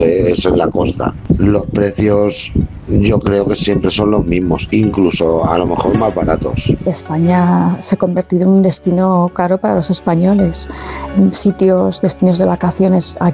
eso en la costa. Los precios yo creo que siempre son los mismos, incluso a lo mejor más baratos. España se convertirá en un destino caro para los españoles. Destinos de vacaciones aquí